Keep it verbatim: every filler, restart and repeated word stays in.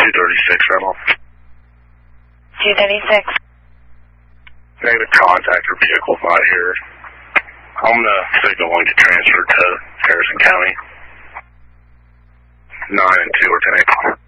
two thirty-six rental. two thirty-six. Negative contact, your vehicle's not here. I'm going to signal one to transfer to Harrison County. nine and two or ten eight.